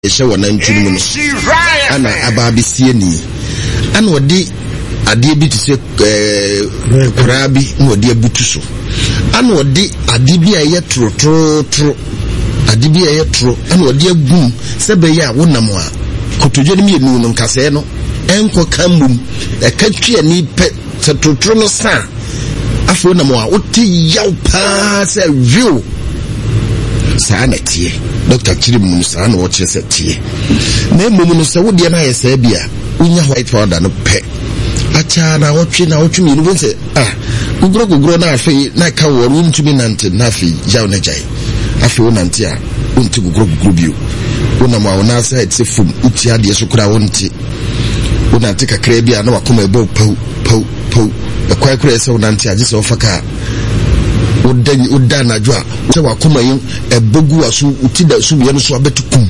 she wona ntunu no ana ababisie ni ana odi ade bi tse kurabi no odi abutu so ana odi ade bi aye tro ade bi aye tro ana odi agum se be ya wonam a kotoje ni mienu no nkase no enko kamum ekatwe ni pe tro no sa afo na mo a oti yaw pa se view sa na tie Dr. Chirimu sa na wo chese tie na emum no se wo de na yesa bia unya white powder no pe acha na wotwe mi no se gugro na afi na ka wo ntumi nante na afi jaw na jai afi wo nante a unti gugro bio wona ma wona sa etse fum uti ade so kura wonti wona tika kra bia na wakoma ebo pau kwa kura se wona nante age se ofaka udana jwa se wakoma yin ebogu asu uti da su ye no so abetu kum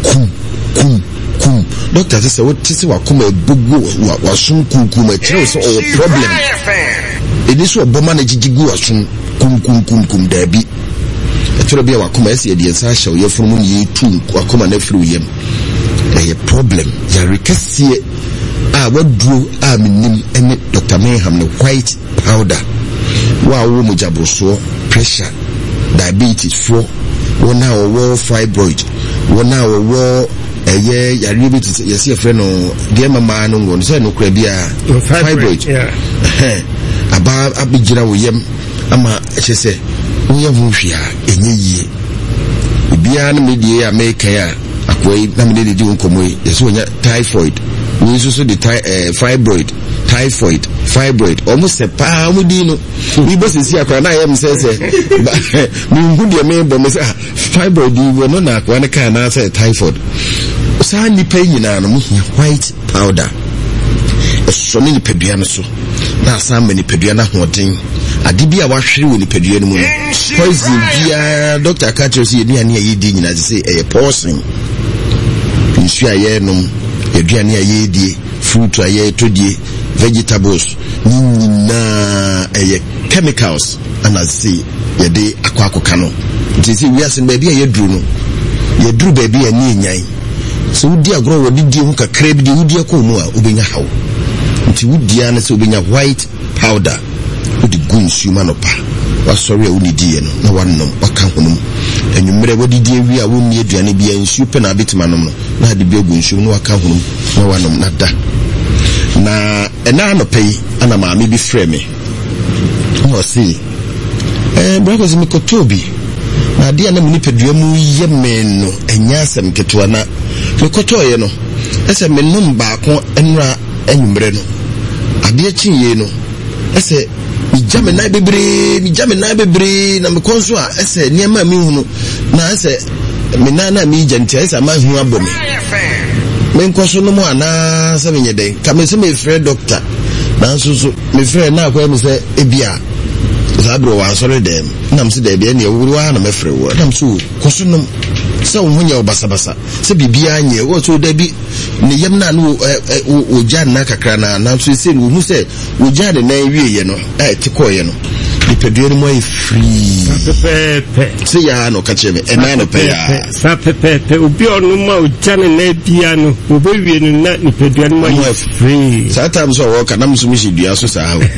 doctor say what tisi wakoma ebogu wasun kum e tire so o problem e dis wo boma na gigigu asun kum dabi e tire bia wakoma ese de ensa hye ye funu ni tu wakoma na firi yem e problem ya rekasie wadru minim ene Dr. Mayhem no white powder wa wo mujabroso pressure diabetes for wona wo fibroid wona wo yare bi yesi friend no de mama no ngon say no kura bia fibroid aba abigira wo yem ama chese wo yem hwia enye yie bia na medie America ya akoi na me de nkomo yesi wonya typhoid we so the fibroid almost a pa mudino we boss see akwa na yem say me ngudie me bo me say fibroid we no na akwa na kan na say typhoid sa ni pa nyina no white powder so ni pedua no so na sa ma ni pedua na hoden ade bia wa hwere wo ni pedua no mu poison bia Dr. Katro say ni ane ayedi nyina say e poison nsu aye no eduane ayedie fruit ayetodie vegetables na chemicals and as see yede akwakoka no ntisi wiase ba bia yedru no yedru ba bia ni nyan so wudi agro wodi die hu kakra bi de wudi akomu a obenya hawo nti wudi ana se obenya white powder wudi gunsu manopa wasori a woni die no na wannom waka honum enwumre wodi die wi a woni aduane bia nsu pe na abetima nom no na de bi gunsu no waka honum na wannom na da na ena no pay ana maami bi frame o si brother mi kotobi na dia na muni pedua mu yemen no enya asem ketewa na me kotoye no ese me num baako enra enwumre no ade achiye no ese mi jame na bebre na me konso a ese niema mi hu no na ese me na mi jantia ese ma hu abome men koso no mo ana se menye den ka me se me frɛ doctor na so me frɛ na akwa me se ebia zabro wa sore dem nam se de bia ne wuru wa na me frɛ wo nam so koso no se wo nya obasabasa se bibia nye wo so da bi ne yem na no o jan na kakra na so se no hu se o jan na wie ye no ti koye no dipedue mo e free pepe se ya no ka cheme e na no pe ya sa pepe obi onu ma o jane na bia no obewie no na dipedue mo e free sa time so wo ka na mso mi dua so sa ha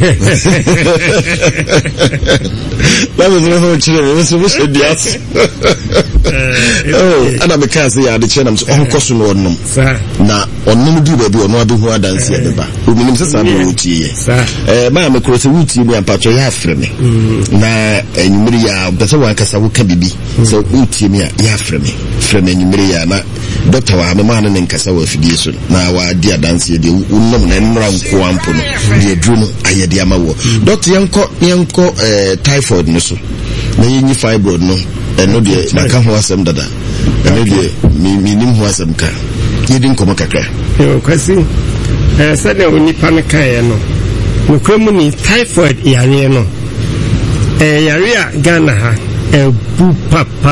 la me no chire so mi dua ana me ka se ya de chena mso on koso no onnom na onnom du ba bi ono abehu adanse e beba ominim se sa no tie ma me krose wuti ni ampacho ya freme na enyumiri ya bese wankasa woka bibi so wuti mi ya freme enyumiri ya na doctor wa mama na nkasa wa fidie so na wa dia dance de unnom na nra nko ampo no de dru no ayede amawo doctor yanko typhoid no so na yin fibroid no eno de maka ho asem dada eno de minim ho asem ka yedin komo kakra yo kwasi sade onipa ne kan no nokramu ni typhoid yare no yare a Ghana ha ebu papa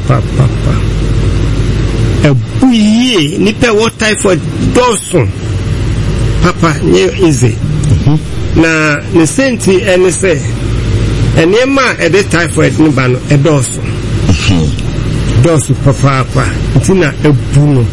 ebu ye nipa wo typhoid dosun papa nye easy na ne senti ene se enema e de typhoid ni ba no e dosun ɛdɔɔso papaapa nti na ebu no